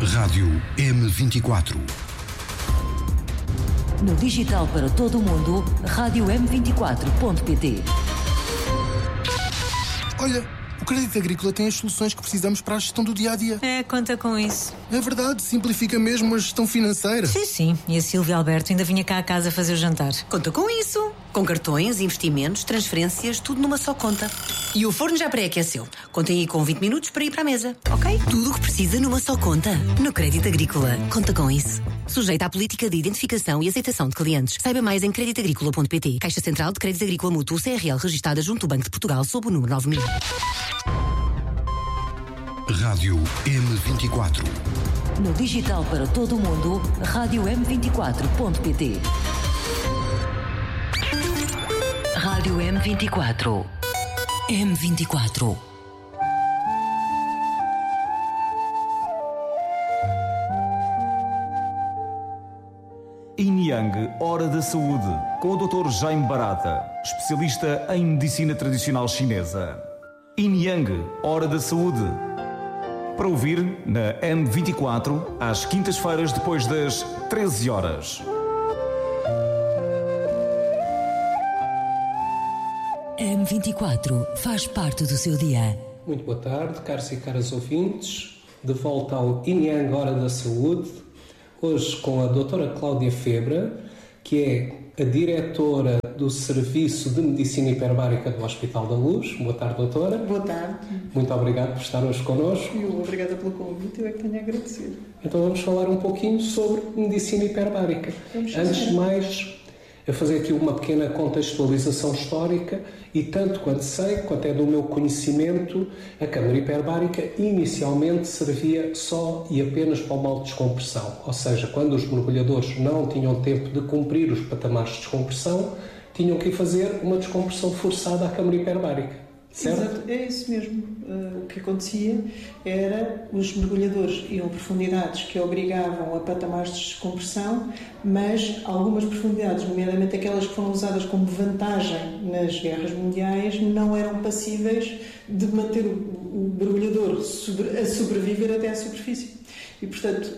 Rádio M24. No digital para todo o mundo, Rádio M24.pt. Olha, o Crédito Agrícola tem as soluções que precisamos para a gestão do dia-a-dia. Conta com isso. É verdade, simplifica mesmo a gestão financeira. Sim. E a Silvia Alberto ainda vinha cá a casa fazer o jantar. Conta com isso. Com cartões, investimentos, transferências, tudo numa só conta. E o forno já pré-aqueceu. Contem aí com 20 minutos para ir para a mesa, ok? Tudo o que precisa numa só conta. No Crédito Agrícola. Conta com isso. Sujeita à política de identificação e aceitação de clientes. Saiba mais em creditagricola.pt. Caixa Central de Crédito Agrícola Mútuo CRL, registada junto ao Banco de Portugal, sob o número 9000. Rádio M24. No digital para todo o mundo, Rádio M24.pt. Rádio M24. M24. Yin Yang, Hora da Saúde, com o Dr. Jaime Barata, especialista em medicina tradicional chinesa. Yin Yang, Hora da Saúde. Para ouvir na M24, às quintas-feiras, depois das 13 horas. M24 faz parte do seu dia. Muito boa tarde, caros e caras ouvintes. De volta ao Yin Yang, Hora da Saúde. Hoje com a doutora Cláudia Febra, que é a diretora do Serviço de Medicina Hiperbárica do Hospital da Luz. Boa tarde, doutora. Boa tarde. Muito obrigado por estar hoje connosco. E obrigada pelo convite, eu é que tenho a agradecer. Então vamos falar um pouquinho sobre medicina hiperbárica. Antes de mais, eu fazer aqui uma pequena contextualização histórica e tanto quanto sei, quanto é do meu conhecimento, a câmara hiperbárica inicialmente servia só e apenas para o mal de descompressão. Ou seja, quando os mergulhadores não tinham tempo de cumprir os patamares de descompressão, tinham que ir fazer uma descompressão forçada à câmara hiperbárica. Certo? Exato, é isso mesmo. O que acontecia era os mergulhadores iam a profundidades que obrigavam a patamares de descompressão, mas algumas profundidades, nomeadamente aquelas que foram usadas como vantagem nas guerras mundiais, não eram passíveis de manter o mergulhador a sobreviver até à superfície. E, portanto,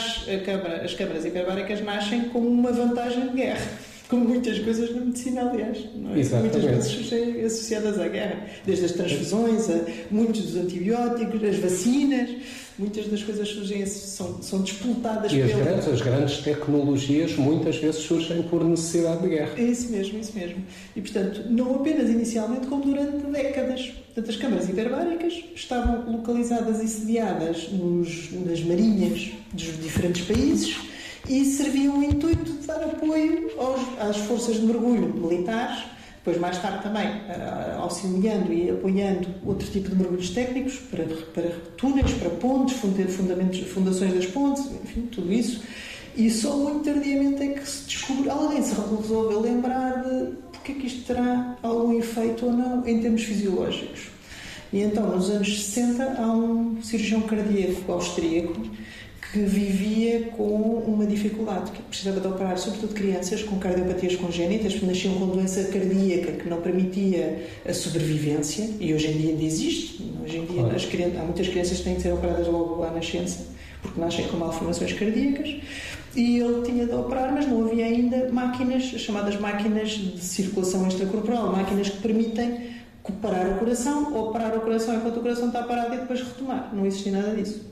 as câmaras hiperbáricas nascem como uma vantagem de guerra. Como muitas coisas na medicina, aliás, não é? Muitas vezes surgem associadas à guerra, desde as transfusões, a muitos dos antibióticos, as vacinas, muitas das coisas surgem, são disputadas e as grandes tecnologias muitas vezes surgem por necessidade de guerra. É isso mesmo. E, portanto, não apenas inicialmente, como durante décadas. Portanto, as câmaras hiperbáricas estavam localizadas e sediadas nas marinhas dos diferentes países, e serviam o intuito de dar apoio às forças de mergulho militares, depois mais tarde também auxiliando e apoiando outro tipo de mergulhos técnicos para túneis, para pontes, fundações das pontes, enfim, tudo isso. E só muito tardiamente é que se descobriu, alguém se resolveu lembrar de porque é que isto terá algum efeito ou não em termos fisiológicos. E então, nos anos 60, há um cirurgião cardíaco austríaco que vivia com uma dificuldade, que precisava de operar sobretudo crianças com cardiopatias congénitas, que nasciam com doença cardíaca que não permitia a sobrevivência, e hoje em dia ainda existe. Hoje em dia há muitas crianças que têm que ser operadas logo à nascença, porque nascem com malformações cardíacas, e ele tinha de operar, mas não havia ainda máquinas, chamadas máquinas de circulação extracorporal, máquinas que permitem parar o coração, operar o coração enquanto o coração está parado e depois retomar. Não existia nada disso.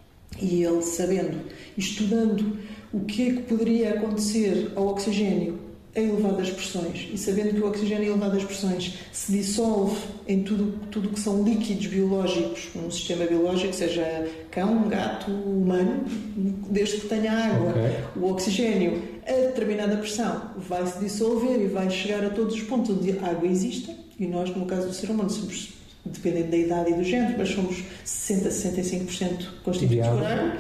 E ele, sabendo, estudando o que é que poderia acontecer ao oxigênio a elevadas pressões, e sabendo que o oxigênio a elevadas pressões se dissolve em tudo que são líquidos biológicos num sistema biológico, seja cão, gato, humano, desde que tenha água, o oxigênio a determinada pressão vai se dissolver e vai chegar a todos os pontos onde a água existe, e nós, no caso do ser humano, somos, dependendo da idade e do género, mas somos 60% a 65% constituídos por água.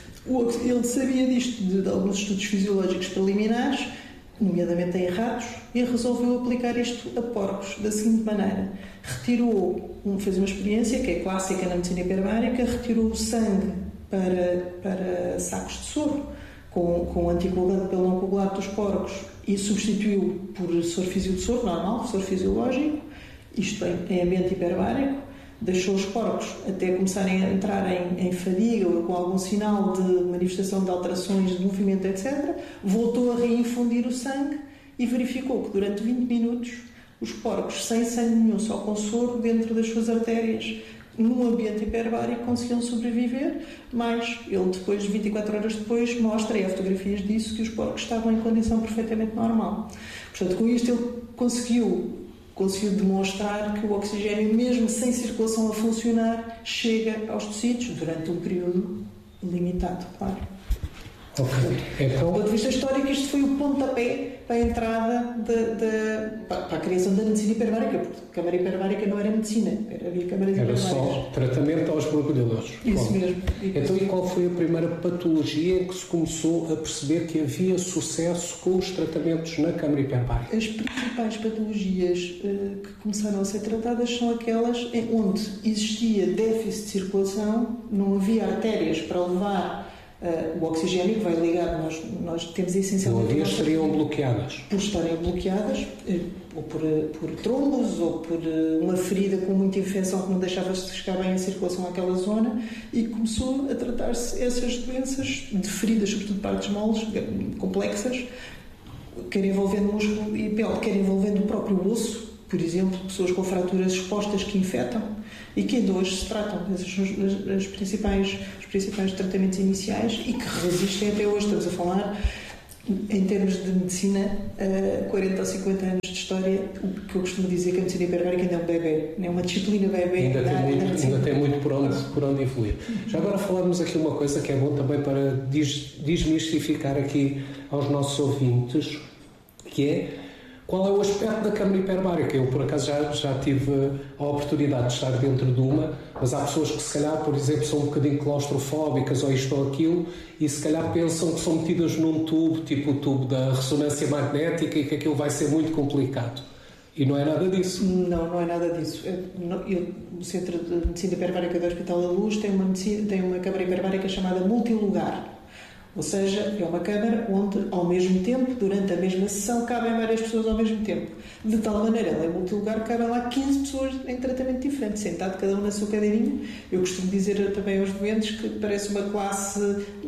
Ele sabia disto de alguns estudos fisiológicos preliminares, nomeadamente em ratos, e resolveu aplicar isto a porcos da seguinte maneira: fez uma experiência que é clássica na medicina hiperbárica, retirou o sangue para sacos de soro com anticoagulante pelo não coagulado dos porcos e substituiu por soro de soro normal, soro fisiológico, isto em ambiente hiperbárico. deixou os porcos até começarem a entrar em fadiga ou com algum sinal de manifestação de alterações de movimento, etc., voltou a reinfundir o sangue e verificou que durante 20 minutos os porcos, sem sangue nenhum, só com soro dentro das suas artérias, num ambiente hiperbárico, conseguiam sobreviver, mas ele depois, 24 horas depois, mostra, e há fotografias disso, que os porcos estavam em condição perfeitamente normal. Portanto, com isto ele conseguiu demonstrar que o oxigênio, mesmo sem circulação a funcionar, chega aos tecidos durante um período limitado, claro. Ok. Então, do ponto de vista histórico, isto foi o pontapé para a entrada para a criação da medicina hiperbárica, porque a câmara hiperbárica não era medicina, havia câmaras hiperbáricas. Era só tratamento aos mergulhadores. Isso mesmo. Então, e qual foi a primeira patologia em que se começou a perceber que havia sucesso com os tratamentos na câmara hiperbárica? As principais patologias que começaram a ser tratadas são aquelas onde existia déficit de circulação, não havia artérias para levar o oxigênio que vai ligado, nós temos essencialmente... Não havia, estariam bloqueadas. Por estarem bloqueadas, ou por trombos, ou por uma ferida com muita infecção que não deixava chegar bem a circulação àquela zona, e começou a tratar-se essas doenças de feridas, sobretudo partes moles, complexas, quer envolvendo músculo e pele, quer envolvendo o próprio osso, por exemplo, pessoas com fraturas expostas que infectam e que ainda hoje se tratam. Esses são os principais tratamentos iniciais e que resistem até hoje. Estamos a falar, em termos de medicina, 40 ou 50 anos de história, o que eu costumo dizer que a medicina hiperbárica ainda é um bebê, é uma disciplina bebê. Ainda tem muito por onde evoluir. Já agora falamos aqui uma coisa que é bom também para desmistificar aqui aos nossos ouvintes, que é: qual é o aspecto da câmara hiperbárica? Eu, por acaso, já tive a oportunidade de estar dentro de uma, mas há pessoas que, se calhar, por exemplo, são um bocadinho claustrofóbicas ou isto ou aquilo, e se calhar pensam que são metidas num tubo, tipo o tubo da ressonância magnética, e que aquilo vai ser muito complicado. E não é nada disso. Não é nada disso. O Centro de Medicina Hiperbárica do Hospital da Luz tem uma câmara hiperbárica chamada multilugar. Ou seja, é uma câmara onde, ao mesmo tempo, durante a mesma sessão, cabem várias pessoas ao mesmo tempo. De tal maneira, ela é multilugar, cabem lá 15 pessoas em tratamento diferente, sentado cada um na sua cadeirinha. Eu costumo dizer também aos doentes que parece uma classe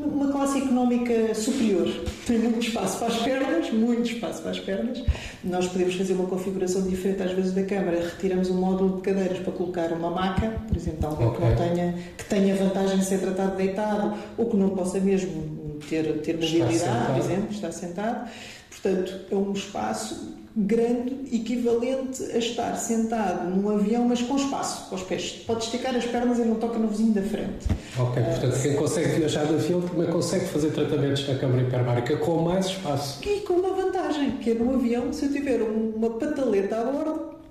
económica superior. Tem muito espaço para as pernas, muito espaço para as pernas. Nós podemos fazer uma configuração diferente às vezes da câmara. Retiramos um módulo de cadeiras para colocar uma maca, por exemplo, alguém que tenha vantagem de ser tratado deitado ou que não possa mesmo ter mobilidade, por exemplo, estar sentado. Portanto, é um espaço grande, equivalente a estar sentado num avião, mas com espaço, com os pés. Pode esticar as pernas e não toca no vizinho da frente. Ok, portanto, quem consegue viajar de avião também consegue fazer tratamentos na câmara hiperbárica com mais espaço. E com uma vantagem, que é no avião, se eu tiver uma pataleta a bordo,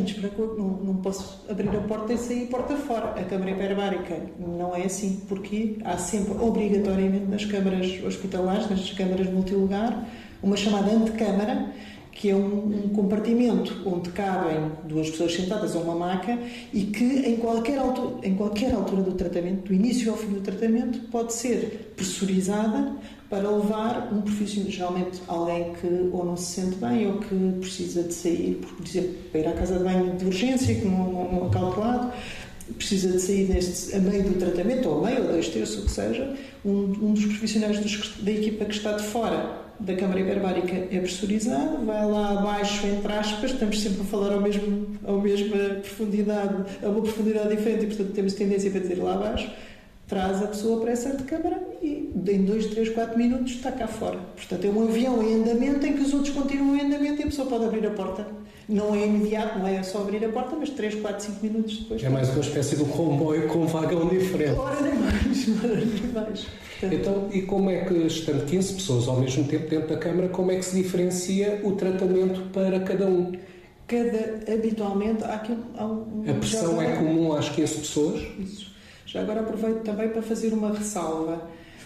não posso abrir a porta e sair porta fora. A câmara hiperbárica não é assim, porque há sempre, obrigatoriamente, nas câmaras hospitalares, nas câmaras multilugar, uma chamada antecâmara, que é um compartimento onde cabem duas pessoas sentadas ou uma maca e que em qualquer altura do tratamento, do início ao fim do tratamento, pode ser pressurizada para levar um profissional, geralmente alguém que ou não se sente bem ou que precisa de sair, por exemplo, para ir à casa de banho de urgência, que não é calculado, precisa de sair a meio do tratamento, ou a meio, ou 2/3, o que seja, um dos profissionais da equipa que está de fora da câmara hiperbárica é pressurizado, vai lá abaixo, entre aspas, estamos sempre a falar à mesma profundidade, a uma profundidade diferente, e portanto temos tendência para dizer lá abaixo, traz a pessoa para essa antecâmara e em 2, 3, 4 minutos está cá fora. Portanto, é um avião em andamento em que os outros continuam em andamento e a pessoa pode abrir a porta. Não é imediato, não é só abrir a porta, mas 3, 4, 5 minutos depois. É mais uma espécie de comboio com um vagão diferente. Ora nem mais. Então, e como é que, estando 15 pessoas ao mesmo tempo dentro da câmara, como é que se diferencia o tratamento para cada um? Habitualmente, há a pressão é comum às 15 pessoas? Isso. Já agora aproveito também para fazer uma ressalva.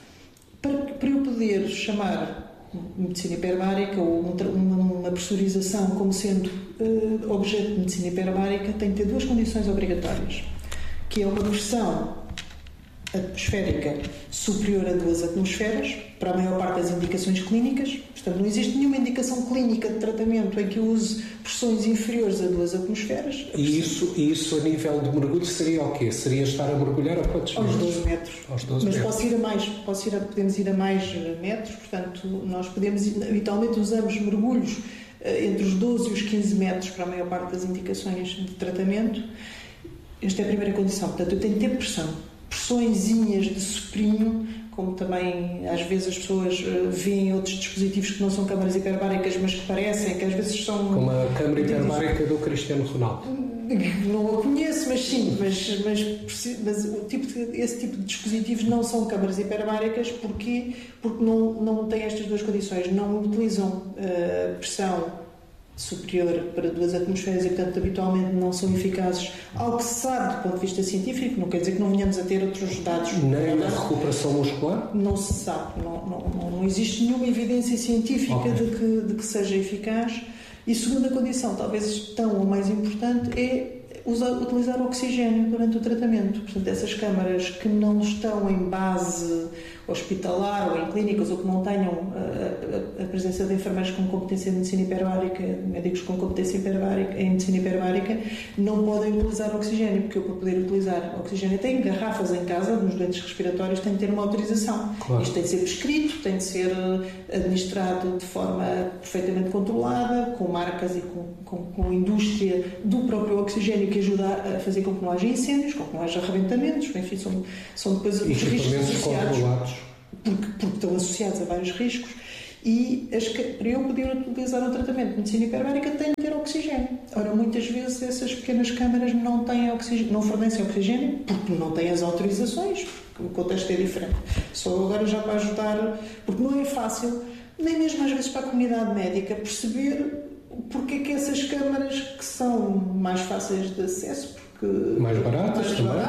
Para eu poder chamar medicina hiperbárica ou uma pressurização como sendo objeto de medicina hiperbárica, tem que ter duas condições obrigatórias, que é uma pressão atmosférica superior a 2 atmosferas, para a maior parte das indicações clínicas. Portanto, não existe nenhuma indicação clínica de tratamento em que eu use pressões inferiores a 2 atmosferas. E isso a nível de mergulho seria o quê? Seria estar a mergulhar a quantos aos metros? 12 metros. Aos 12 Mas metros. podemos ir a mais metros, portanto, nós habitualmente usamos mergulhos entre os 12 e os 15 metros para a maior parte das indicações de tratamento. Esta é a primeira condição. Portanto, eu tenho que ter pressão. Pressõezinhas de soprinho, como também às vezes as pessoas veem outros dispositivos que não são câmaras hiperbáricas, mas que parecem, que às vezes são... Como a câmara hiperbárica do Cristiano Ronaldo. Não a conheço, mas sim, mas esse tipo de dispositivos não são câmaras hiperbáricas. Porquê? Porque não têm estas duas condições, não utilizam pressão superior para 2 atmosferas e, portanto, habitualmente não são eficazes, ao que se sabe do ponto de vista científico. Não quer dizer que não venhamos a ter outros dados. Nem na recuperação muscular? Não se sabe, não existe nenhuma evidência científica de que seja eficaz. E segunda condição, talvez tão ou mais importante, é utilizar oxigênio durante o tratamento. Portanto, essas câmaras que não estão em base hospitalar ou em clínicas, ou que não tenham a presença de enfermeiros com competência em medicina hiperbárica, médicos com competência em medicina hiperbárica, não podem utilizar oxigênio, porque eu, para poder utilizar oxigênio, tenho garrafas em casa, nos doentes respiratórios, tenho que ter uma autorização. Claro. Isto tem de ser prescrito, tem de ser administrado de forma perfeitamente controlada, com marcas e com indústria do próprio oxigênio, que ajuda a fazer com que não haja incêndios, com que não haja arrebentamentos. Enfim, são depois os riscos associados, porque estão associados a vários riscos. E para eu poder utilizar um tratamento de medicina hiperbárica, tenho de ter oxigênio. Ora, muitas vezes essas pequenas câmaras não fornecem oxigênio porque não têm as autorizações, porque o contexto é diferente. Só agora já para ajudar, porque não é fácil, nem mesmo às vezes para a comunidade médica, perceber porque é que essas câmaras, que são mais fáceis de acesso, porque mais baratas,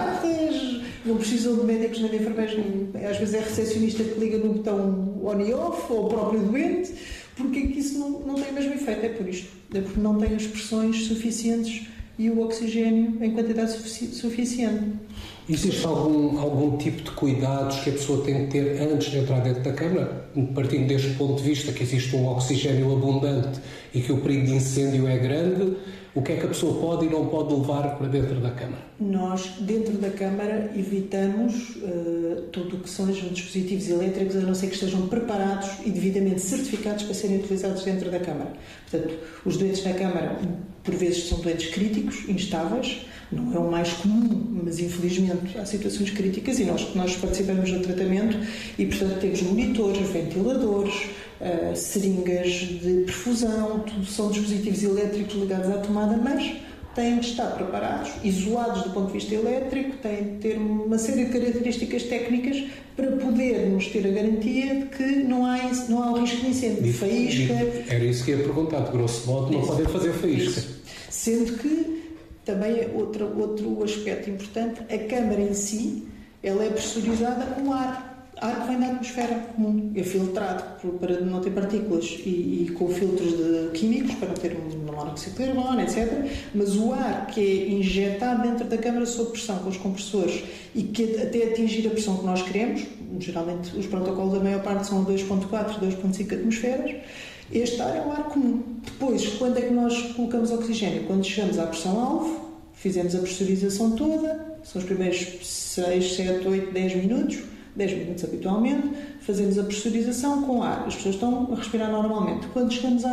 não precisam de médicos nem de enfermeiros, às vezes é a recepcionista que liga no botão on e off, ou o próprio doente. Porque é que isso não tem o mesmo efeito? É por isto. É porque não tem as pressões suficientes e o oxigênio em quantidade suficiente. Existe algum tipo de cuidados que a pessoa tem que ter antes de entrar dentro da câmara? Partindo deste ponto de vista que existe um oxigênio abundante e que o perigo de incêndio é grande, o que é que a pessoa pode e não pode levar para dentro da câmara? Nós, dentro da câmara, evitamos tudo o que são dispositivos elétricos, a não ser que estejam preparados e devidamente certificados para serem utilizados dentro da câmara. Portanto, os doentes na câmara, por vezes, são doentes críticos, instáveis. Não é o mais comum, mas infelizmente há situações críticas e nós participamos do tratamento e, portanto, temos monitores, ventiladores, seringas de perfusão, tudo são dispositivos elétricos ligados à tomada, mas têm de estar preparados, isolados do ponto de vista elétrico, têm de ter uma série de características técnicas para podermos ter a garantia de que não há o risco de incêndio, de faísca. Era isso que ia perguntar, de grosso modo, não podem fazer faísca. Isso. Sendo que também é outro aspecto importante, a câmara em si, ela é pressurizada com ar que vem da atmosfera comum, é filtrado para não ter partículas e com filtros de químicos, para não ter monóxido de carbono, etc. Mas o ar que é injetado dentro da câmara sob pressão com os compressores e que até atingir a pressão que nós queremos, geralmente os protocolos da maior parte são a 2.4, 2.5 atmosferas, este ar é o ar comum. Depois, quando é que nós colocamos oxigênio? Quando chegamos à pressão-alvo, fizemos a pressurização toda, são os primeiros 6, 7, 8, 10 minutos, 10 minutos habitualmente, fazemos a pressurização com ar. As pessoas estão a respirar normalmente. Quando chegamos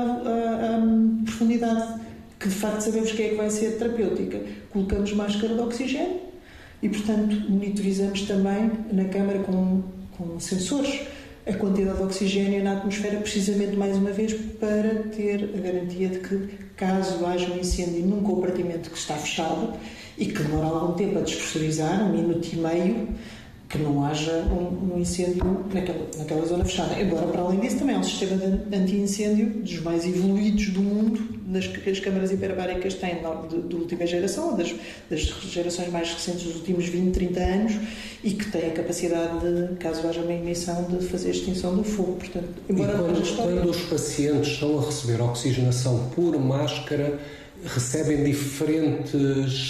à profundidade, que de facto sabemos que é que vai ser terapêutica, colocamos máscara de oxigênio e, portanto, monitorizamos também na câmara com sensores a quantidade de oxigênio na atmosfera, precisamente, mais uma vez, para ter a garantia de que, caso haja um incêndio num compartimento que está fechado e que demora algum tempo a despressurizar, 1 minuto e meio, que não haja um incêndio naquela zona fechada. Embora, para além disso, também há um sistema de anti-incêndio dos mais evoluídos do mundo, que as câmaras hiperbáricas têm de última geração, das gerações mais recentes dos últimos 20, 30 anos, e que têm a capacidade de, caso haja uma emissão, de fazer a extinção do fogo. Portanto, quando os pacientes estão a receber oxigenação por máscara, recebem diferentes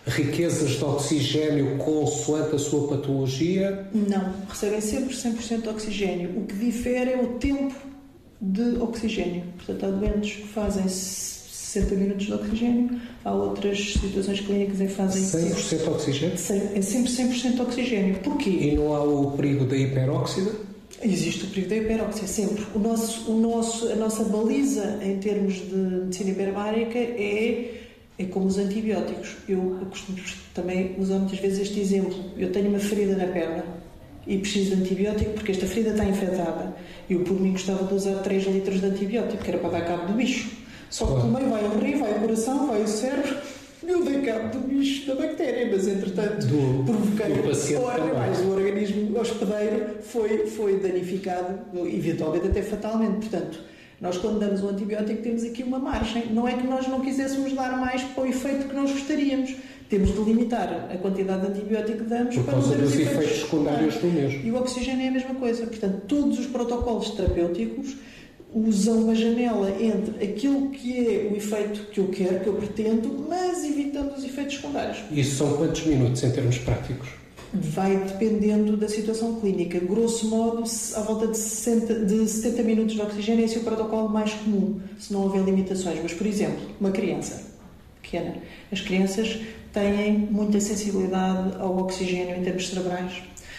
riquezas de oxigênio consoante a sua patologia? Não, recebem sempre 100% de oxigênio. O que difere é o tempo de oxigênio. Portanto, há doentes que fazem 60 minutos de oxigênio, há outras situações clínicas em que fazem 100% de oxigênio? É sempre 100% de oxigênio. Porquê? E não há o perigo da hiperóxida? Existe o perigo da hiperóxia, sempre. A nossa baliza em termos de medicina hiperbárica é como os antibióticos. Eu costumo também usar muitas vezes este exemplo. Eu tenho uma ferida na perna e preciso de antibiótico porque esta ferida está infectada. Eu, por mim, gostava de usar 3 litros de antibiótico, que era para dar cabo do bicho. Só que pelo meio vai o rim, vai o coração, vai o cérebro. Eu dei cabo do bicho da bactéria, mas entretanto provoquei. Ora, mais o organismo hospedeiro foi danificado, eventualmente até fatalmente. Portanto, nós quando damos um antibiótico temos aqui uma margem. Não é que nós não quiséssemos dar mais para o efeito que nós gostaríamos. Temos de limitar a quantidade de antibiótico que damos por causa dos efeitos secundários do mesmo. E o oxigênio é a mesma coisa. Portanto, todos os protocolos terapêuticos usam uma janela entre aquilo que é o efeito que eu quero, que eu pretendo, mas evitando os efeitos secundários. Isso são quantos minutos em termos práticos? Vai dependendo da situação clínica. Grosso modo, à volta de 70 minutos de oxigênio, esse é o protocolo mais comum, se não houver limitações. Mas, por exemplo, uma criança pequena. As crianças têm muita sensibilidade ao oxigênio em termos cerebrais.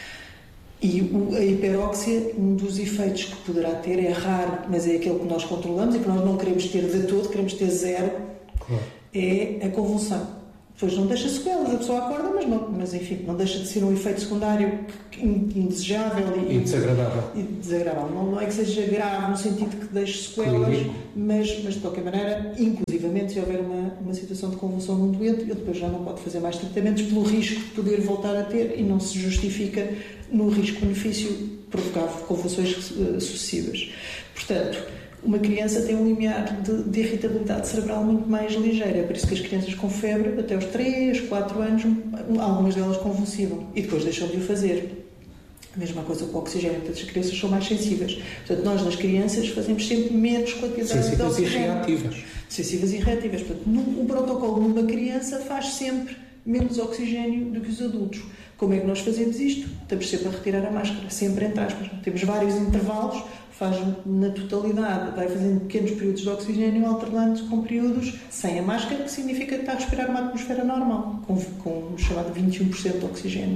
E a hiperóxia, um dos efeitos que poderá ter, é raro, mas é aquele que nós controlamos e que nós não queremos ter de todo, queremos ter 0, claro. É a convulsão. Depois não deixa sequelas, a pessoa acorda, mas enfim, não deixa de ser um efeito secundário indesejável e desagradável. Não é que seja grave no sentido que deixe sequelas, mas de qualquer maneira, inclusivamente se houver uma situação de convulsão num doente, ele depois já não pode fazer mais tratamentos pelo risco de poder voltar a ter e não se justifica no risco-benefício provocado por convulsões sucessivas. Portanto, uma criança tem um limiar de irritabilidade cerebral muito mais ligeiro. É por isso que as crianças com febre, até aos 3, 4 anos, algumas delas convulsivam e depois deixam de o fazer. A mesma coisa com o oxigênio. Portanto, as crianças são mais sensíveis. Portanto, nós nas crianças fazemos sempre menos quantidade de oxigênio. Sensíveis e reativas. Sensíveis e reativas. Portanto, o protocolo numa criança faz sempre menos oxigênio do que os adultos. Como é que nós fazemos isto? Estamos sempre a retirar a máscara, sempre entre aspas. Temos vários intervalos, faz na totalidade, vai fazendo pequenos períodos de oxigênio alternando com períodos sem a máscara, que significa que está a respirar uma atmosfera normal, com o chamado 21% de oxigênio.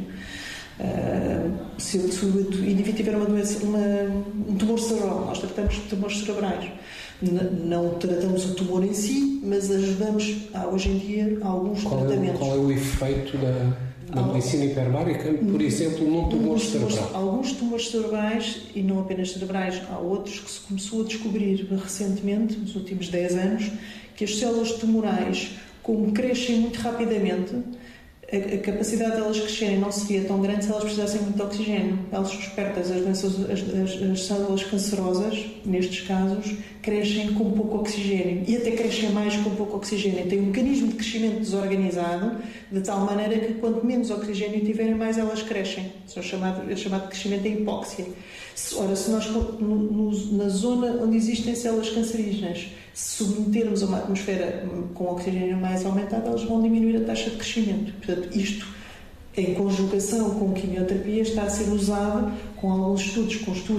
Se o indivíduo tiver uma doença, um tumor cerebral, nós tratamos de tumores cerebrais. Não tratamos o tumor em si, mas ajudamos hoje em dia a alguns tratamentos. Qual é o efeito da medicina hiperbárica, por exemplo, num tumor cerebral? Alguns tumores cerebrais, e não apenas cerebrais, há outros que se começou a descobrir recentemente, nos últimos 10 anos, que as células tumorais, como crescem muito rapidamente, a capacidade delas crescerem não seria tão grande se elas precisassem muito de oxigênio. Elas são espertas, as células cancerosas, nestes casos, crescem com pouco oxigênio e até crescem mais com pouco oxigênio. Tem um mecanismo de crescimento desorganizado, de tal maneira que quanto menos oxigênio tiverem, mais elas crescem. Isso é chamado crescimento em hipóxia. Ora, se nós, na zona onde existem células cancerígenas, se submetermos a uma atmosfera com oxigênio mais aumentado, elas vão diminuir a taxa de crescimento. Portanto, isto, em conjugação com quimioterapia, está a ser usado com alguns estudos,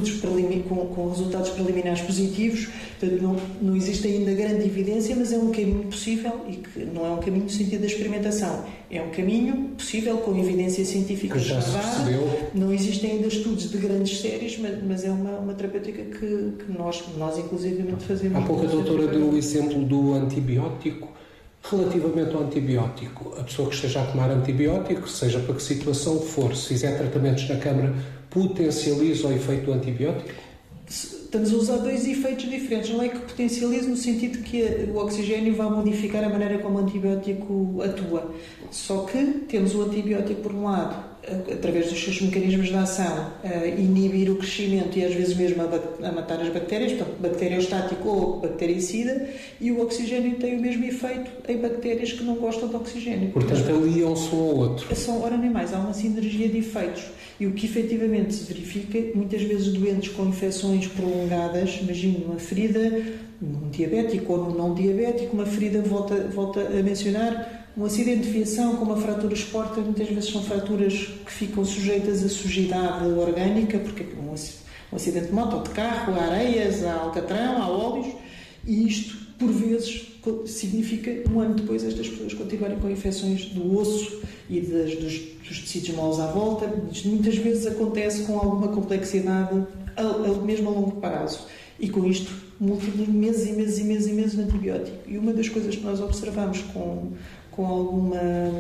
com resultados preliminares positivos. Portanto, não existe ainda grande evidência, mas é um caminho possível e que não é um caminho no sentido da experimentação. É um caminho possível com evidência científica que já se percebeu. Não existem ainda estudos de grandes séries, mas é uma terapêutica que nós inclusivamente fazemos. Há pouco a doutora deu o exemplo do antibiótico. Relativamente ao antibiótico, a pessoa que esteja a tomar antibiótico, seja para que situação for, se fizer tratamentos na câmara, potencializa o efeito do antibiótico? Estamos a usar dois efeitos diferentes. Não é que potencialize no sentido que o oxigênio vai modificar a maneira como o antibiótico atua. Só que temos o antibiótico, por um lado, através dos seus mecanismos de ação, inibir o crescimento e às vezes mesmo a matar as bactérias, portanto, bacteriostático ou bactericida, e o oxigênio tem o mesmo efeito em bactérias que não gostam de oxigênio. Portanto, aliam-se um ao outro. Ora nem mais, há uma sinergia de efeitos. E o que efetivamente se verifica, muitas vezes doentes com infecções prolongadas, imagine uma ferida num diabético ou num não diabético, uma ferida, volta a mencionar, Um acidente de viação com uma fratura exposta, muitas vezes são fraturas que ficam sujeitas a sujidade orgânica, porque um acidente de moto ou de carro, há areias, há alcatrão, há óleos, e isto, por vezes, significa um ano depois estas pessoas continuarem com infecções do osso e dos tecidos moles à volta. Isto muitas vezes acontece com alguma complexidade, mesmo a longo prazo. E com isto, múltiplos meses de antibiótico. E uma das coisas que nós observamos com alguma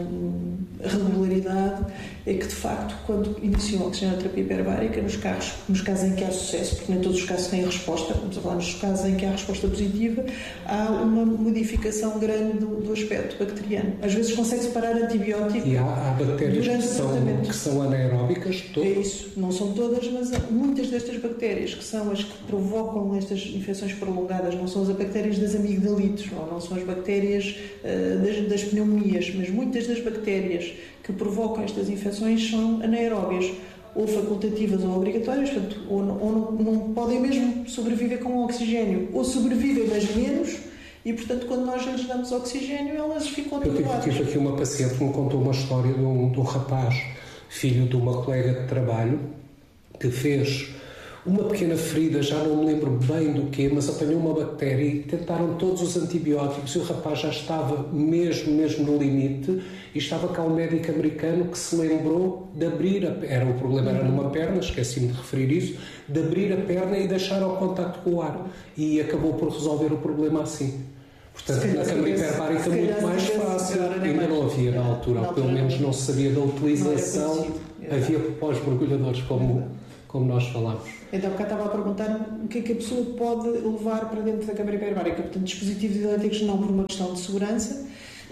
regularidade é que, de facto, quando iniciam a oxigenoterapia hiperbárica, nos casos em que há sucesso, porque nem todos os casos têm resposta, estamos a falar nos casos em que há resposta positiva, há uma modificação grande do aspecto bacteriano. Às vezes consegue-se parar antibiótico. E há bactérias que são anaeróbicas? É isso, não são todas, mas muitas destas bactérias, que são as que provocam estas infecções prolongadas, não são as bactérias das amigdalites, não são as bactérias das pneumonias, mas muitas das bactérias que provocam estas infecções são anaeróbias, ou facultativas ou obrigatórias, portanto, ou não podem mesmo sobreviver com oxigênio, ou sobrevivem, mas menos, e, portanto, quando nós lhes damos oxigênio, elas ficam atenuadas. Eu tive aqui uma paciente que me contou uma história de um rapaz, filho de uma colega de trabalho, que fez uma pequena ferida, já não me lembro bem do quê, mas apanhou uma bactéria e tentaram todos os antibióticos e o rapaz já estava mesmo no limite, e estava cá um médico americano que se lembrou de abrir o problema era numa perna, esqueci-me de referir isso, de abrir a perna e deixar ao contacto com o ar, e acabou por resolver o problema assim. Portanto, na câmara hiperbárica muito mais fácil, ainda não havia na altura, ou pelo menos não se sabia da utilização, havia pós-mergulhadores como nós falámos. Então, cá estava a perguntar o que é que a pessoa pode levar para dentro da câmara hiperbárica. Portanto, dispositivos elétricos não por uma questão de segurança,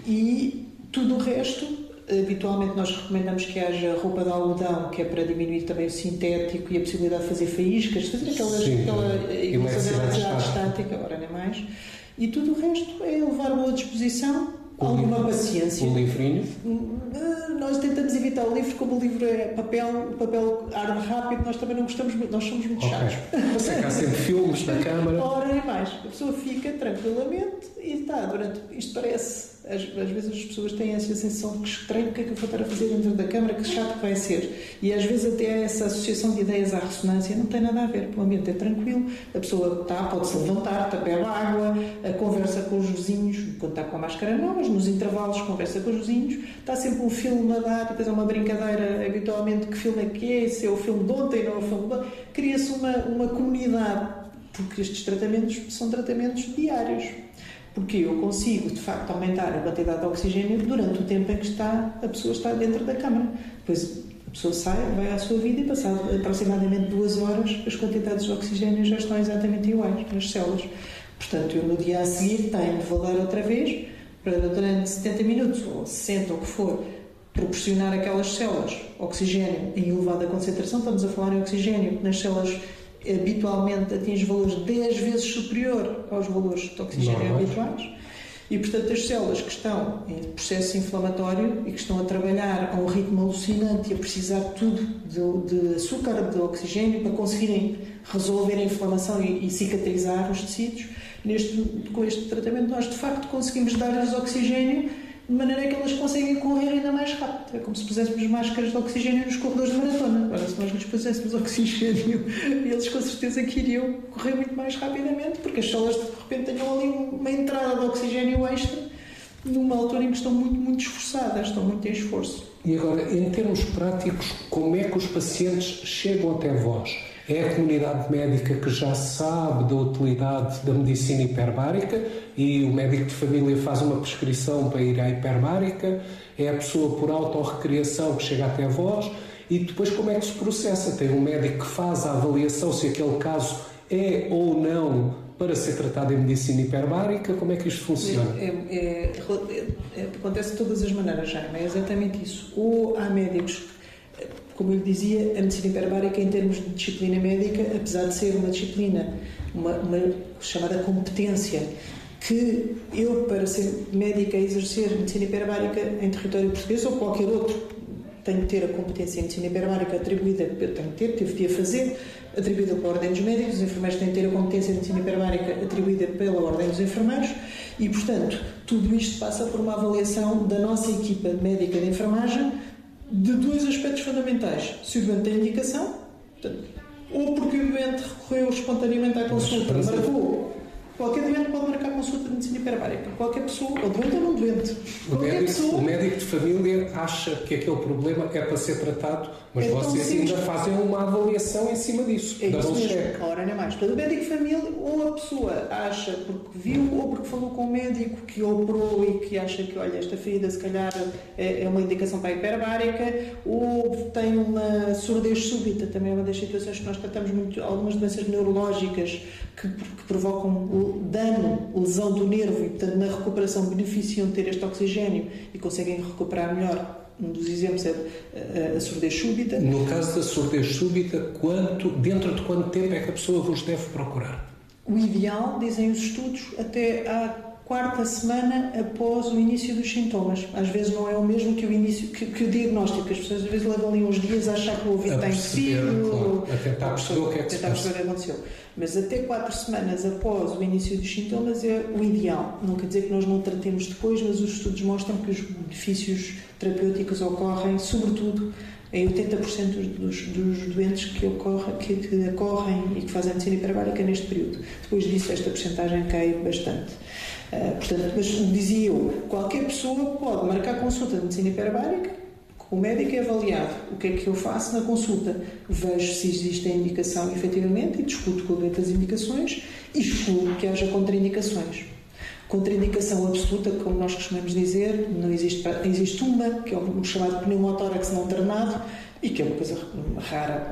e tudo o resto, habitualmente nós recomendamos que haja roupa de algodão, que é para diminuir também o sintético e a possibilidade de fazer faíscas, fazer aquela eletricidade estática, agora nem mais. E tudo o resto é levar uma disposição, alguma paciência. Um livrinho? Nós tentamos evitar o livro, como o livro é papel, o papel arde rápido, nós também não gostamos muito, nós somos muito chatos. Você que há sempre filmes na câmara. Ora, nem mais. A pessoa fica tranquilamente e está isto parece, às vezes as pessoas têm essa sensação de que estranho, o que é que eu vou estar a fazer dentro da câmara, que chato que vai ser. E às vezes até há essa associação de ideias à ressonância, não tem nada a ver, o ambiente é tranquilo, a pessoa pode-se levantar, bebe água, conversa com os vizinhos, quando está com a máscara não, mas nos intervalos conversa com os vizinhos, está sempre um filme a dar, depois é uma brincadeira habitualmente, que filme é que é, se é o filme de ontem, não é o filme de ontem, cria-se uma comunidade, porque estes tratamentos são tratamentos diários. Porque eu consigo, de facto, aumentar a quantidade de oxigênio durante o tempo em que a pessoa está dentro da câmara. Depois a pessoa sai, vai à sua vida e, passado aproximadamente 2 horas, as quantidades de oxigênio já estão exatamente iguais nas células. Portanto, eu no dia a seguir tenho de voltar outra vez para, durante 70 minutos, ou 60, ou o que for, proporcionar aquelas células oxigênio em elevada concentração. Estamos a falar em oxigênio, nas células habitualmente atinge valores 10 vezes superior aos valores de oxigênio habituais, e portanto as células que estão em processo inflamatório e que estão a trabalhar a um ritmo alucinante e a precisar tudo de açúcar, de oxigênio, para conseguirem resolver a inflamação e cicatrizar os tecidos, com este tratamento nós de facto conseguimos dar-lhes oxigênio de maneira que elas conseguem correr ainda mais rápido. É como se puséssemos máscaras de oxigênio nos corredores de maratona. Agora, se nós lhes puséssemos oxigênio, eles com certeza que iriam correr muito mais rapidamente, porque as células de repente tenham ali uma entrada de oxigênio extra numa altura em que estão muito esforçadas, estão muito em esforço. E agora, em termos práticos, como é que os pacientes chegam até vós? É a comunidade médica que já sabe da utilidade da medicina hiperbárica e o médico de família faz uma prescrição para ir à hiperbárica? É a pessoa por autorrecriação que chega até vós? E depois como é que se processa? Tem um médico que faz a avaliação se aquele caso é ou não para ser tratado em medicina hiperbárica? Como é que isto funciona? Acontece de todas as maneiras, Jaime, é exatamente isso. Ou há médicos, como eu lhe dizia, a medicina hiperbárica em termos de disciplina médica, apesar de ser uma disciplina, uma chamada competência, que eu, para ser médica e exercer medicina hiperbárica em território português ou qualquer outro, tenho que ter a competência em medicina hiperbárica atribuída, tive de a fazer, atribuída pela Ordem dos Médicos, os enfermeiros têm de ter a competência em medicina hiperbárica atribuída pela Ordem dos Enfermeiros, E, portanto, tudo isto passa por uma avaliação da nossa equipa médica de enfermagem de 2 aspectos fundamentais. Se o doente tem indicação, portanto, ou porque o doente recorreu espontaneamente à consulta, marcou. Qualquer doente pode marcar consulta de medicina hiperbárica. Qualquer pessoa, ou doente ou não doente. O médico de família acha que aquele problema é para ser tratado, mas então, vocês ainda fazem uma avaliação em cima disso. É isso mesmo. Ora, não é mais. Portanto, o médico de família, ou a pessoa acha porque viu, ou porque falou com o médico que operou e que acha que, olha, esta ferida se calhar é uma indicação para a hiperbárica, ou tem uma surdez súbita, também é uma das situações que nós tratamos muito, algumas doenças neurológicas que provocam dano, lesão do nervo e, portanto, na recuperação beneficiam de ter este oxigênio e conseguem recuperar melhor. Um dos exemplos é a surdez súbita. No caso da surdez súbita, dentro de quanto tempo é que a pessoa vos deve procurar? O ideal, dizem os estudos, até à 4ª semana após o início dos sintomas. Às vezes não é o mesmo que o início, que o diagnóstico. As pessoas às vezes levam ali uns dias a achar que o ouvido está entupido. Claro, a tentar perceber o que é que se passa. Aconteceu. Mas até 4 semanas após o início dos sintomas é o ideal. Não quer dizer que nós não tratemos depois, mas os estudos mostram que os benefícios terapêuticos ocorrem, sobretudo, em 80% dos doentes que ocorrem e que fazem medicina hiperbárica neste período. Depois disso, esta percentagem cai bastante. Portanto, mas dizia eu, qualquer pessoa pode marcar consulta de medicina hiperbárica, o médico é avaliado. O que é que eu faço na consulta? Vejo se existe a indicação efetivamente e discuto com o doente as indicações e excluo que haja contraindicações. Contraindicação absoluta, como nós costumamos dizer, não existe uma, que é o chamado pneumotórax não drenado, e que é uma coisa rara,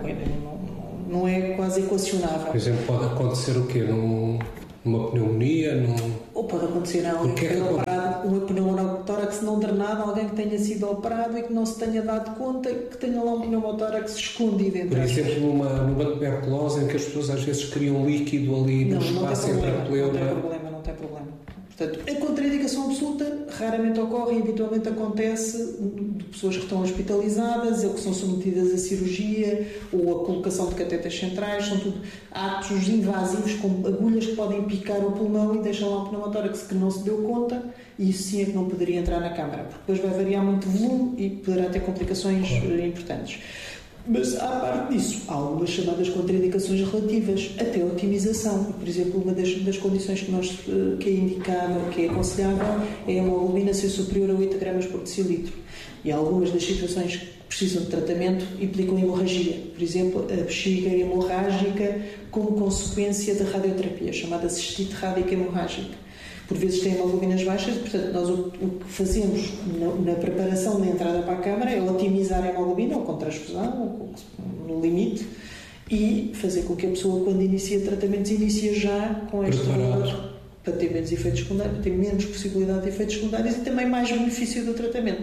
não é quase equacionável. Por exemplo, pode acontecer o quê? Numa pneumonia? Ou pode acontecer a alguém que tenha operado, uma pneumotórax não drenado, alguém que tenha sido operado e que não se tenha dado conta e que tenha lá um pneumotórax escondido entre as pessoas. Por exemplo, numa tuberculose em que as pessoas às vezes criam líquido ali no espaço entre a pleura. Não tem problema. Portanto, a contraindicação absoluta raramente ocorre e habitualmente acontece de pessoas que estão hospitalizadas ou que são submetidas a cirurgia ou a colocação de catetas centrais. São tudo atos invasivos com agulhas que podem picar o pulmão e deixam lá um pneumotórax que não se deu conta, e isso sim é que não poderia entrar na câmara, porque depois vai variar muito o volume e poderá ter complicações importantes. Mas, à parte disso, há algumas chamadas contraindicações relativas até a otimização. Por exemplo, uma das condições que é indicada, que é aconselhável, é a hemoglobina ser superior a 8 gramas por decilitro. E algumas das situações que precisam de tratamento implicam hemorragia. Por exemplo, a bexiga hemorrágica como consequência da radioterapia, chamada cistite rádica hemorrágica. Por vezes têm hemoglobinas baixas, portanto, nós o que fazemos na preparação da entrada para a câmara é otimizar a hemoglobina, ou com transfusão, ou no limite, e fazer com que a pessoa, quando inicia tratamentos, inicie já com este valor para ter menos efeitos secundários, ter menos possibilidade de efeitos secundários e também mais benefício do tratamento.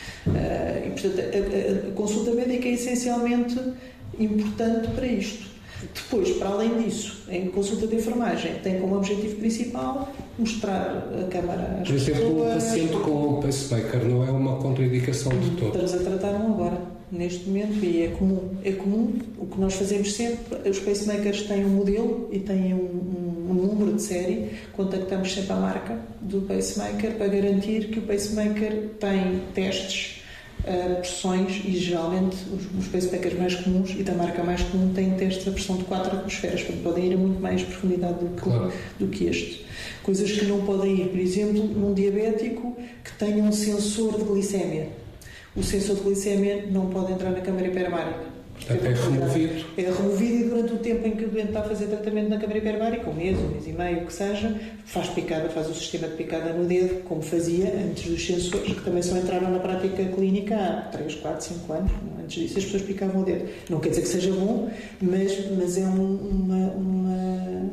E, portanto, a consulta médica é essencialmente importante para isto. Depois, para além disso, em consulta de enfermagem, tem como objetivo principal mostrar a câmara às pessoas. Por exemplo, um paciente com um pacemaker não é uma contraindicação de todo? Estamos a tratar um agora, neste momento, e é comum. O que nós fazemos sempre, os pacemakers têm um modelo e têm um número de série, contactamos sempre a marca do pacemaker para garantir que o pacemaker tem testes, pressões, e geralmente os pacemakers mais comuns e da marca mais comum têm testes a pressão de 4 atmosferas, portanto podem ir a muito mais profundidade do que este. Coisas que não podem ir, por exemplo, num diabético que tenha um sensor de glicémia. O sensor de glicémia não pode entrar na câmara hiperbárica. Portanto, é removido. É removido, e durante o tempo em que o doente está a fazer tratamento na câmara hiperbárica, um mês e meio, o que seja, faz o sistema de picada no dedo, como fazia antes dos sensores, que também só entraram na prática clínica há 3, 4, 5 anos. Antes disso as pessoas picavam o dedo. Não quer dizer que seja bom, mas é um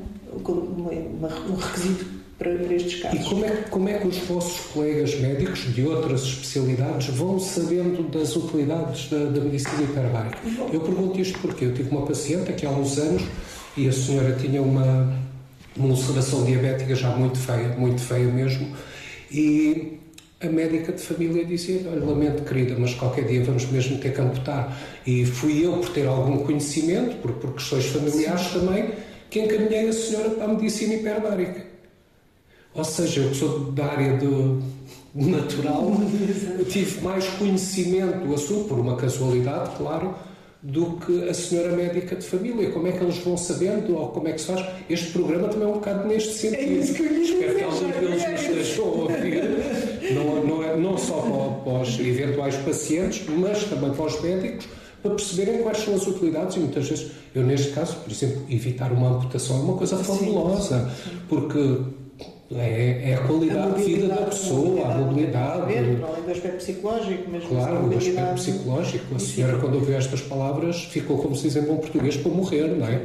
requisito para estes casos. E como é que os vossos colegas médicos de outras especialidades vão sabendo das utilidades da medicina hiperbárica? Eu pergunto isto porque eu tive uma paciente aqui há uns anos e a senhora tinha uma ulceração diabética já muito feia mesmo, e a médica de família dizia: olha, lamento, querida, mas qualquer dia vamos mesmo ter que amputar. E fui eu, por ter algum conhecimento, por questões familiares também, que encaminhei a senhora para a medicina hiperbárica. Ou seja, eu que sou da área do natural, eu tive mais conhecimento do assunto, por uma casualidade, claro, do que a senhora médica de família. Como é que eles vão sabendo, ou como é que se faz? Este programa também é um bocado neste sentido. É isso que eu ia Espero que alguns deles nos deixam ouvir, não só para os eventuais pacientes, mas também para os médicos, para perceberem quais são as utilidades. E muitas vezes, eu neste caso, por exemplo, evitar uma amputação é uma coisa fabulosa, porque é a qualidade de vida da pessoa, a mobilidade. Para além do aspecto psicológico, mas claro, do aspecto psicológico. A senhora, quando ouviu estas palavras, ficou, como se diz em bom português, para morrer, não é?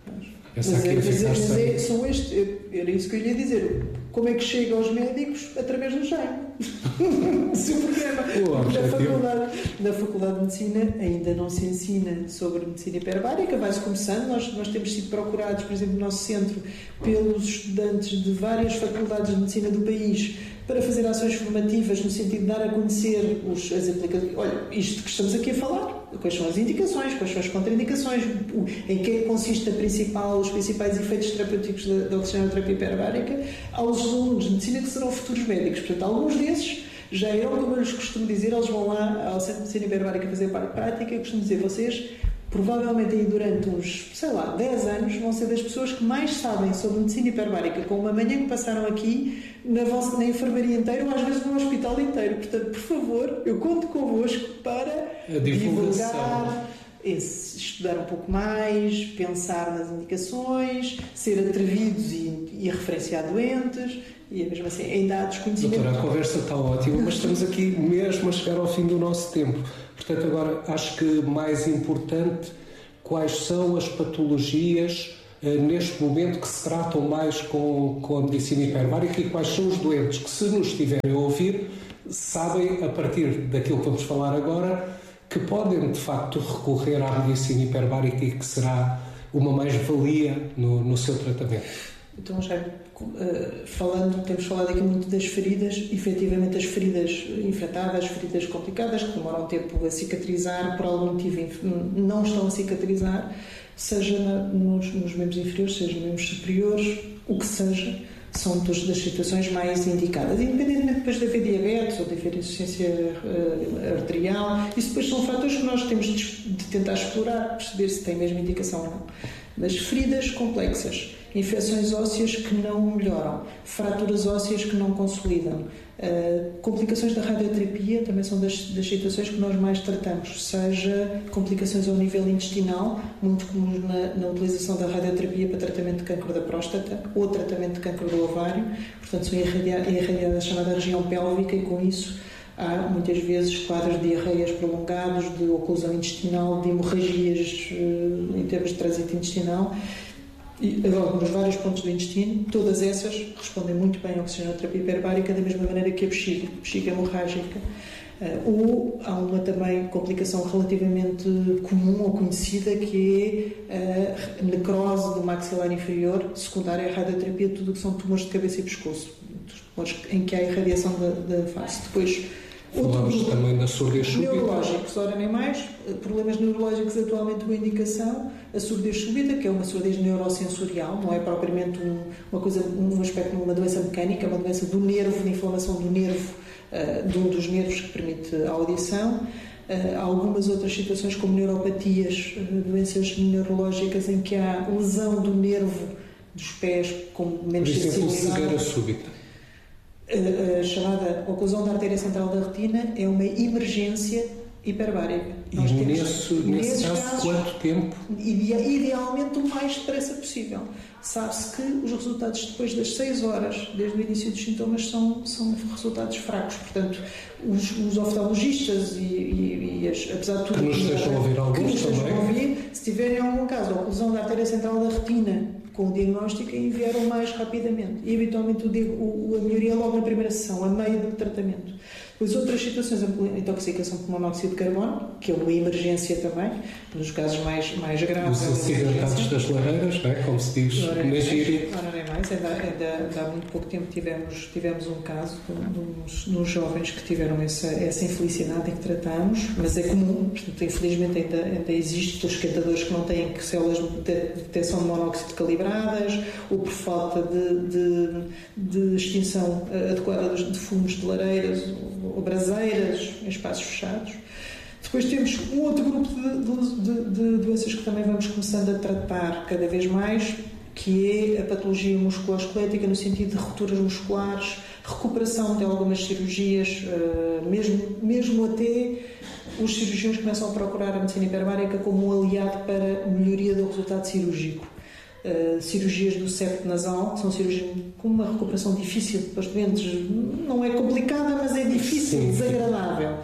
Era isso que eu ia dizer. Como é que chega aos médicos? Através do Jaime. Seu programa. Na Faculdade de Medicina ainda não se ensina sobre medicina hiperbárica, vai-se começando. Nós temos sido procurados, por exemplo, no nosso centro, pelos estudantes de várias faculdades de medicina do país para fazer ações formativas no sentido de dar a conhecer as aplicações. Olha, isto que estamos aqui a falar, quais são as indicações, quais são as contraindicações, em que consiste os principais efeitos terapêuticos da oxigenoterapia hiperbárica, aos alunos de medicina que serão futuros médicos. Portanto, alguns desses já irão, como eu lhes costumo dizer, eles vão lá ao Centro de Medicina Hiperbárica fazer parte prática. Eu costumo dizer, vocês provavelmente aí durante uns, 10 anos, vão ser das pessoas que mais sabem sobre medicina hiperbárica, com uma manhã que passaram aqui na enfermaria inteira, ou às vezes no hospital inteiro. Portanto, por favor, eu conto convosco para divulgar, estudar um pouco mais, pensar nas indicações, ser atrevidos e referenciar doentes, e mesmo assim, em dados conhecimentos. Doutora, a conversa está ótima, mas estamos aqui mesmo a chegar ao fim do nosso tempo. Portanto, agora acho que mais importante, quais são as patologias neste momento que se tratam mais com a medicina hiperbárica e quais são os doentes que, se nos estiverem a ouvir, sabem, a partir daquilo que vamos falar agora, que podem de facto recorrer à medicina hiperbárica e que será uma mais-valia no seu tratamento. Então, já temos falado aqui muito das feridas, efetivamente as feridas infectadas, feridas complicadas, que demoram tempo a cicatrizar, por algum motivo não estão a cicatrizar, seja nos membros inferiores, seja nos membros superiores, o que seja, são todas das situações mais indicadas, independentemente depois de haver diabetes ou de haver insuficiência arterial. Isso depois são fatores que nós temos de tentar explorar, perceber se tem mesmo indicação ou não. Mas feridas complexas, infecções ósseas que não melhoram, fraturas ósseas que não consolidam, complicações da radioterapia também são das situações que nós mais tratamos, seja complicações ao nível intestinal, muito comuns na utilização da radioterapia para tratamento de cancro da próstata ou tratamento de cancro do ovário, portanto são irradiadas a chamada região pélvica, e com isso há muitas vezes quadros de diarreias prolongados, de oclusão intestinal, de hemorragias em termos de trânsito intestinal. E agora, nos vários pontos do intestino, todas essas respondem muito bem à oxigenoterapia hiperbárica, da mesma maneira que a bexiga hemorrágica. Ou há uma também complicação relativamente comum ou conhecida, que é a necrose do maxilar inferior, secundária à radioterapia, tudo o que são tumores de cabeça e pescoço, tumores em que há irradiação da face. Depois, falamos também da surdez súbita. Neurológicos, ora nem mais. Problemas neurológicos atualmente com indicação. A surdez súbita, que é uma surdez neurosensorial, não é propriamente um aspecto, uma doença mecânica, é uma doença do nervo, de inflamação do nervo, de um dos nervos que permite a audição. Há algumas outras situações, como neuropatias, doenças neurológicas em que há lesão do nervo dos pés com menos sensibilidade. Por exemplo, cegueira súbita. A chamada oclusão da artéria central da retina é uma emergência hiperbárica. E nesse caso, quanto tempo? Idealmente o mais depressa possível. Sabe-se que os resultados depois das 6 horas, desde o início dos sintomas, são resultados fracos. Portanto, os oftalmologistas apesar de tudo... Que nos deixam ouvir alguns também. Se tiverem algum caso de oclusão da artéria central da retina, com o diagnóstico, enviar o mais rapidamente. E, habitualmente, a melhoria logo na primeira sessão, a meio do tratamento. Depois outras situações, a intoxicação por monóxido de carbono, que é uma emergência também, nos casos mais graves. Os acidentados das lareiras, não é? Como se diz na gíria. Não é mais, ainda há muito pouco tempo tivemos um caso de uns jovens que tiveram essa infelicidade em que tratamos, mas é comum, portanto, infelizmente ainda existe os esquentadores que não têm células de detecção de monóxido calibradas, ou por falta de extinção adequada de fumos de lareiras ou braseiras em espaços fechados. Depois temos um outro grupo de doenças que também vamos começando a tratar cada vez mais, que é a patologia musculoesquelética, no sentido de rupturas musculares, recuperação de algumas cirurgias, mesmo até os cirurgiões começam a procurar a medicina hiperbárica como um aliado para a melhoria do resultado cirúrgico. Cirurgias do septo nasal, que são cirurgias com uma recuperação difícil para os doentes, não é complicada, mas é difícil, desagradável.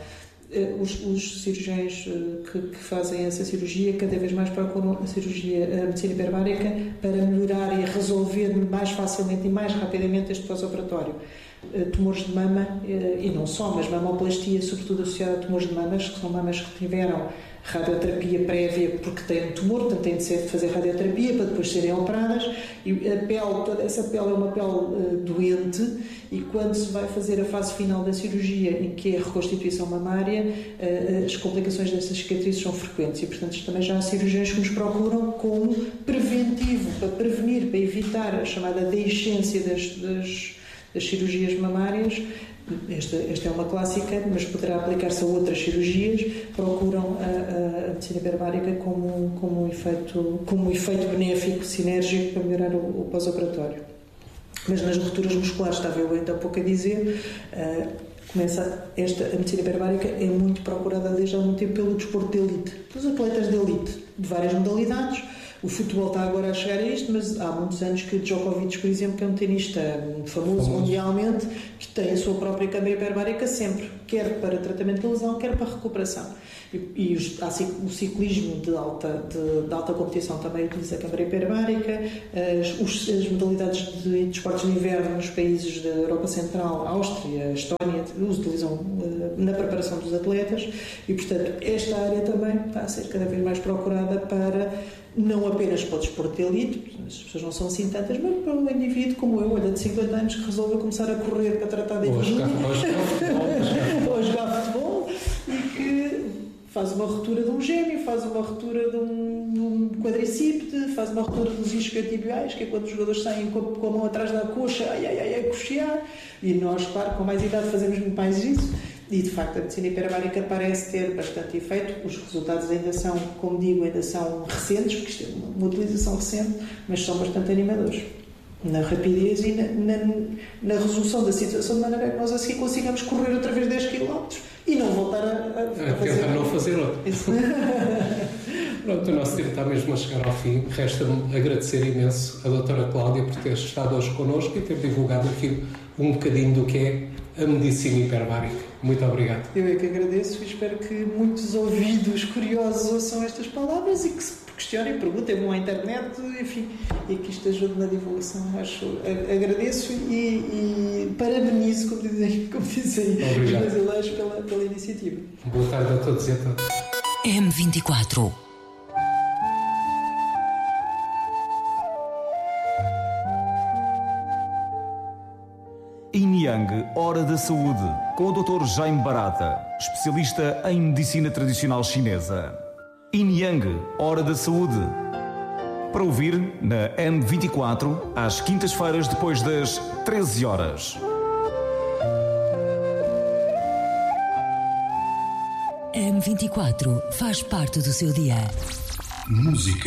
Os cirurgiões que fazem essa cirurgia cada vez mais procuram a medicina hiperbárica para melhorar e resolver mais facilmente e mais rapidamente este pós-operatório. Tumores de mama, e não só, mas mamoplastia, sobretudo associada a tumores de mamas, que são mamas que tiveram radioterapia prévia porque têm um tumor, portanto têm de fazer radioterapia para depois serem operadas, e a pele, toda essa pele é uma pele doente, e quando se vai fazer a fase final da cirurgia, em que é a reconstituição mamária, as complicações dessas cicatrizes são frequentes, e portanto também já há cirurgiões que nos procuram como preventivo, para prevenir, para evitar a chamada deiscência das cirurgias mamárias. Esta é uma clássica, mas poderá aplicar-se a outras cirurgias. Procuram a medicina hiperbárica como um efeito benéfico, sinérgico, para melhorar o pós-operatório. Mas nas rupturas musculares, estava eu ainda há pouco a dizer, a medicina hiperbárica é muito procurada desde há muito tempo pelo desporto de elite, pelos atletas de elite, de várias modalidades. O futebol está agora a chegar a isto, mas há muitos anos que Djokovic, por exemplo, que é um tenista famoso mundialmente, que tem a sua própria câmara hiperbárica sempre, quer para tratamento de lesão, quer para recuperação. E o ciclismo de alta competição também utiliza a câmara hiperbárica, as modalidades de esportes de inverno nos países da Europa Central, Áustria, Estónia, os utilizam na preparação dos atletas, e portanto esta área também está a ser cada vez mais procurada não apenas para o desporto de elite, as pessoas não são assim tantas, mas para um indivíduo como eu, de 50 anos, que resolveu começar a correr para tratar de economia, ou jogar futebol, e que faz uma ruptura de um gêmeo, faz uma ruptura de um quadricípede, faz uma ruptura dos isquiotibiais, que é quando os jogadores saem com a mão atrás da coxa, a coxear, e nós, claro, com mais idade fazemos muito mais isso. E, de facto, a medicina hiperbárica parece ter bastante efeito. Os resultados ainda são, como digo, recentes, porque isto é uma utilização recente, mas são bastante animadores. Na rapidez e na resolução da situação, de maneira que nós a seguir consigamos correr outra vez 10 km e não voltar a tentar não fazer outro. Pronto, o nosso tempo está mesmo a chegar ao fim. Resta-me agradecer imenso a doutora Cláudia por ter estado hoje connosco e ter divulgado aqui um bocadinho do que é a medicina hiperbárica. Muito obrigado. Eu é que agradeço e espero que muitos ouvidos curiosos ouçam estas palavras e que se questionem, perguntem-me à internet, enfim, e que isto ajude na divulgação. Agradeço e parabenizo, como dizem os brasileiros, pela iniciativa. Boa tarde a todos e a todas. M24. Yin Yang, Hora da Saúde, com o Dr. Jaime Barata, especialista em medicina tradicional chinesa. Yin Yang, Hora da Saúde. Para ouvir na M24, às quintas-feiras, depois das 13 horas. M24 faz parte do seu dia. Música,